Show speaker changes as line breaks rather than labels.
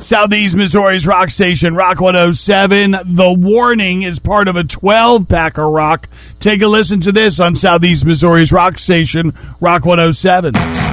Southeast Missouri's rock station, Rock 107. The Warning is part of a 12-pack of rock. Take a listen to this on Southeast Missouri's rock station, Rock 107.